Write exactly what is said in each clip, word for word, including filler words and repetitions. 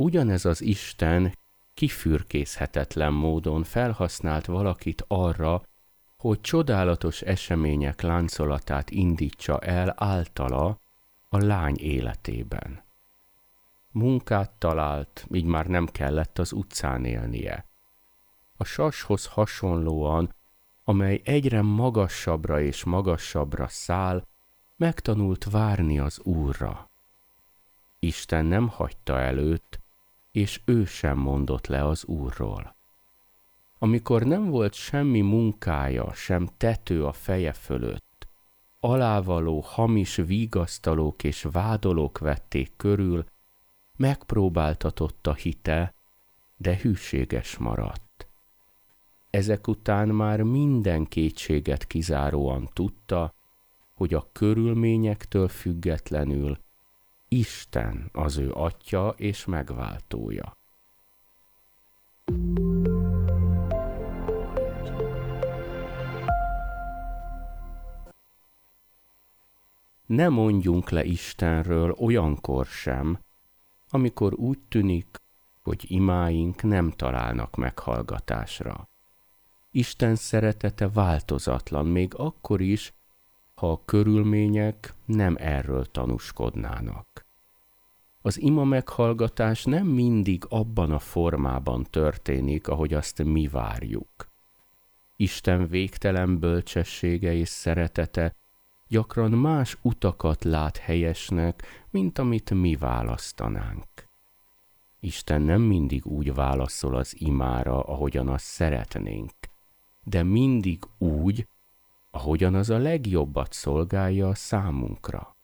ugyanez az Isten kifürkészhetetlen módon felhasznált valakit arra, hogy csodálatos események láncolatát indítsa el általa a lány életében. Munkát talált, így már nem kellett az utcán élnie. A sashoz hasonlóan, amely egyre magasabbra és magasabbra száll, megtanult várni az Úrra. Isten nem hagyta előtt, és ő sem mondott le az Úrról. Amikor nem volt semmi munkája, sem tető a feje fölött, alávaló hamis vigasztalók és vádolók vették körül, megpróbáltatott a hite, de hűséges maradt. Ezek után már minden kétséget kizáróan tudta, hogy a körülményektől függetlenül Isten az ő Atya és megváltója. Ne mondjunk le Istenről olyankor sem, amikor úgy tűnik, hogy imáink nem találnak meghallgatásra. Isten szeretete változatlan, még akkor is, ha a körülmények nem erről tanúskodnának. Az ima meghallgatás nem mindig abban a formában történik, ahogy azt mi várjuk. Isten végtelen bölcsessége és szeretete gyakran más utakat lát helyesnek, mint amit mi választanánk. Isten nem mindig úgy válaszol az imára, ahogyan azt szeretnénk, de mindig úgy, ahogyan az a legjobbat szolgálja a számunkra.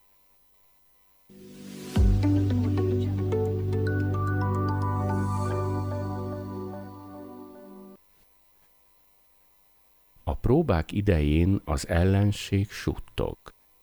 A próbák idején az ellenség suttog.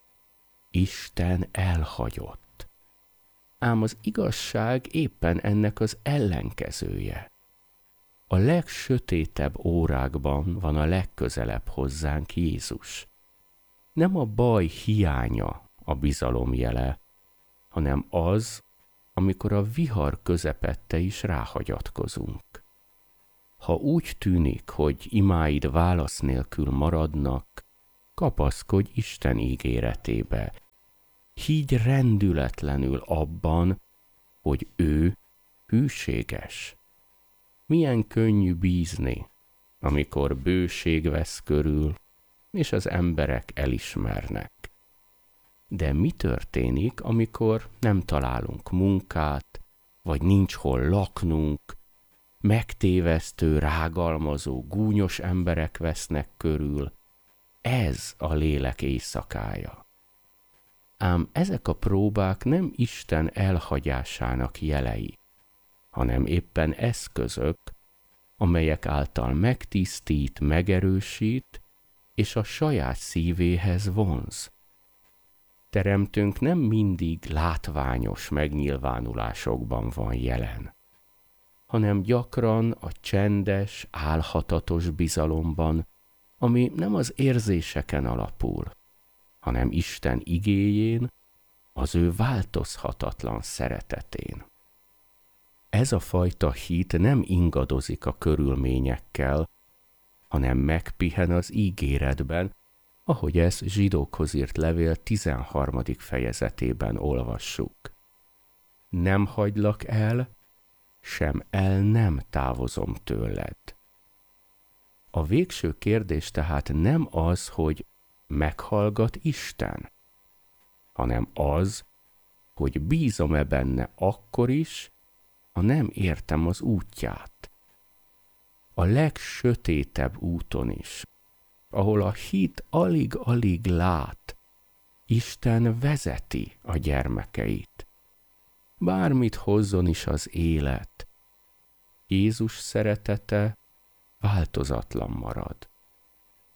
Isten elhagyott. Ám az igazság éppen ennek az ellenkezője. A legsötétebb órákban van a legközelebb hozzánk Jézus. Nem a baj hiánya a bizalom jele, hanem az, amikor a vihar közepette is ráhagyatkozunk. Ha úgy tűnik, hogy imáid válasz nélkül maradnak, kapaszkodj Isten ígéretébe. Higgy rendületlenül abban, hogy ő hűséges. Milyen könnyű bízni, amikor bőség vesz körül, és az emberek elismernek. De mi történik, amikor nem találunk munkát, vagy nincs hol laknunk, megtévesztő, rágalmazó, gúnyos emberek vesznek körül? Ez a lélek éjszakája. Ám ezek a próbák nem Isten elhagyásának jelei, hanem éppen eszközök, amelyek által megtisztít, megerősít, és a saját szívéhez vonz. Teremtőnk nem mindig látványos megnyilvánulásokban van jelen, hanem gyakran a csendes, álhatatos bizalomban, ami nem az érzéseken alapul, hanem Isten igéjén, az ő változhatatlan szeretetén. Ez a fajta hit nem ingadozik a körülményekkel, hanem megpihen az ígéretben, ahogy ezt Zsidókhoz írt levél tizenharmadik fejezetében olvassuk. Nem hagylak el, sem el nem távozom tőled. A végső kérdés tehát nem az, hogy meghallgat Isten, hanem az, hogy bízom-e benne akkor is, ha nem értem az útját. A legsötétebb úton is, ahol a hit alig-alig lát, Isten vezeti a gyermekeit. Bármit hozzon is az élet, Jézus szeretete változatlan marad.